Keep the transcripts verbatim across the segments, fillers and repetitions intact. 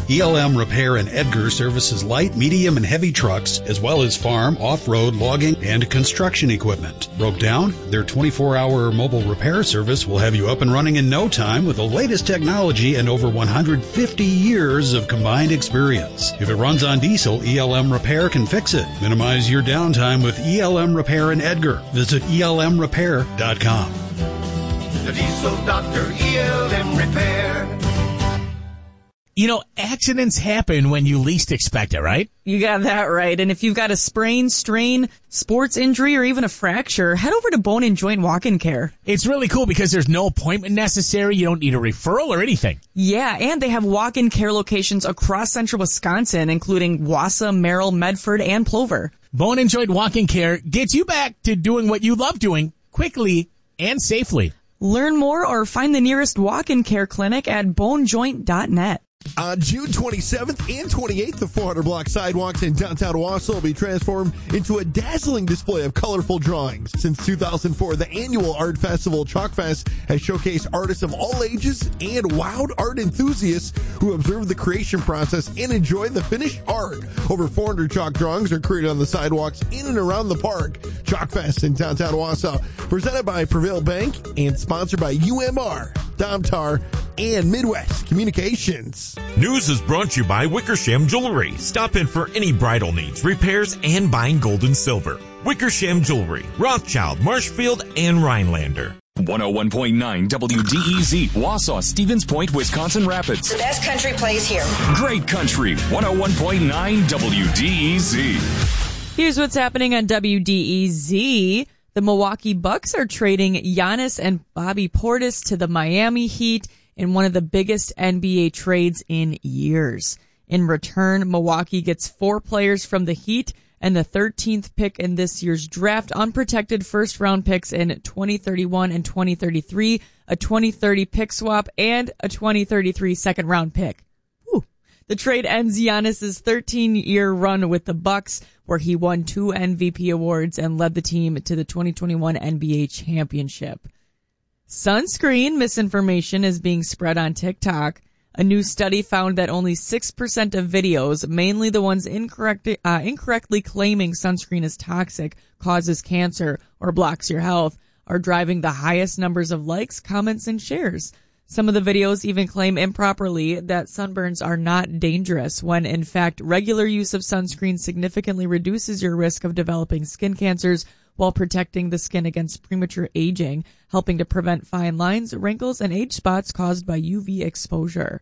E L M Repair in Edgar services light, medium, and heavy trucks, as well as farm, off-road, logging, and construction equipment. Broke down? Their twenty-four hour mobile repair service will have you up and running in no time with the latest technology and over one hundred fifty years of combined experience. If it runs on diesel, E L M Repair can fix it. Minimize your downtime with E L M Repair in Edgar. Visit E L M repair dot com. The Diesel Doctor, E L M Repair. You know, accidents happen when you least expect it, right? You got that right. And if you've got a sprain, strain, sports injury, or even a fracture, head over to Bone and Joint Walk-In Care. It's really cool because there's no appointment necessary. You don't need a referral or anything. Yeah, and they have walk-in care locations across central Wisconsin, including Wausau, Merrill, Medford, and Plover. Bone and Joint Walk-In Care gets you back to doing what you love doing quickly and safely. Learn more or find the nearest walk-in care clinic at bone joint dot net. On June twenty-seventh and twenty-eighth, the four hundred block sidewalks in downtown Wausau will be transformed into a dazzling display of colorful drawings. Since two thousand four, the annual art festival Chalk Fest has showcased artists of all ages and wowed art enthusiasts who observe the creation process and enjoy the finished art. Over four hundred chalk drawings are created on the sidewalks in and around the park. Chalk Fest in downtown Wausau, presented by Prevail Bank and sponsored by U M R, Domtar, and Midwest Communications. News is brought to you by Wickersham Jewelry. Stop in for any bridal needs, repairs, and buying gold and silver. Wickersham Jewelry, Rothschild, Marshfield, and Rhinelander. one oh one point nine W D E Z, Wausau, Stevens Point, Wisconsin Rapids. The best country plays here. Great country, one oh one point nine W D E Z. Here's what's happening on W D E Z. The Milwaukee Bucks are trading Giannis and Bobby Portis to the Miami Heat in one of the biggest N B A trades in years. In return, Milwaukee gets four players from the Heat and the thirteenth pick in this year's draft, unprotected first-round picks in twenty thirty-one and twenty thirty-three, a twenty thirty pick swap, and a twenty thirty-three second-round pick. Whew. The trade ends Giannis's thirteen-year run with the Bucks, where he won two M V P awards and led the team to the twenty twenty-one N B A championship. Sunscreen misinformation is being spread on TikTok. A new study found that only six percent of videos, mainly the ones incorrect, uh, incorrectly claiming sunscreen is toxic, causes cancer, or blocks your health, are driving the highest numbers of likes, comments, and shares. Some of the videos even claim improperly that sunburns are not dangerous, when in fact regular use of sunscreen significantly reduces your risk of developing skin cancers while protecting the skin against premature aging, helping to prevent fine lines, wrinkles, and age spots caused by U V exposure.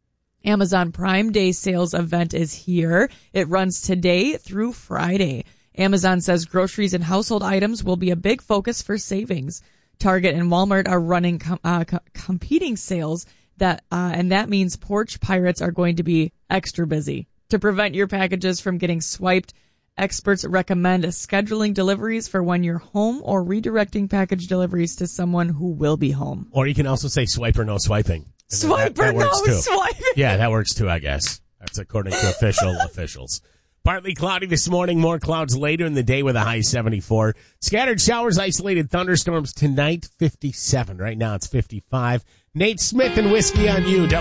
Amazon Prime Day sales event is here. It runs today through Friday. Amazon says groceries and household items will be a big focus for savings. Target and Walmart are running com- uh, co- competing sales, that uh, and that means porch pirates are going to be extra busy. To prevent your packages from getting swiped, experts recommend scheduling deliveries for when you're home or redirecting package deliveries to someone who will be home. Or you can also say swipe or no swiping. Swipe that, that or no works too. swiping. Yeah, that works too, I guess. That's according to official officials. Partly cloudy this morning, more clouds later in the day with a high seventy-four. Scattered showers, isolated thunderstorms tonight, fifty-seven. Right now it's fifty-five. Nate Smith and Whiskey on You.